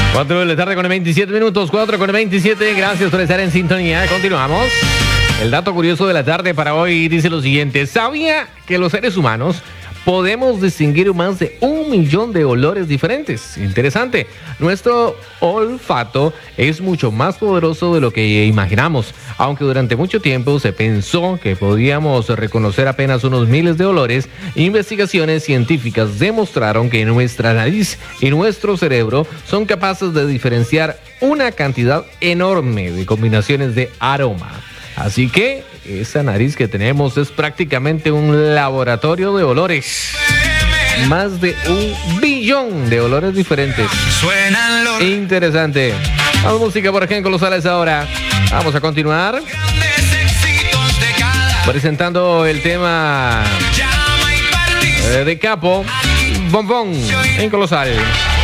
4 de la tarde con 27 minutos, 4 con 27. Gracias por estar en sintonía. Continuamos. El dato curioso de la tarde para hoy dice lo siguiente. ¿Sabía que los seres humanos podemos distinguir más de 1 millón de olores diferentes? Interesante. Nuestro olfato es mucho más poderoso de lo que imaginamos. Aunque durante mucho tiempo se pensó que podíamos reconocer apenas unos miles de olores, investigaciones científicas demostraron que nuestra nariz y nuestro cerebro son capaces de diferenciar una cantidad enorme de combinaciones de aroma. Así que esa nariz que tenemos es prácticamente un laboratorio de olores. Más de 1 billón de olores diferentes. Interesante. Vamos música por ejemplo, los sales ahora. Vamos a continuar presentando el tema de Capo, Bombón en Colosal.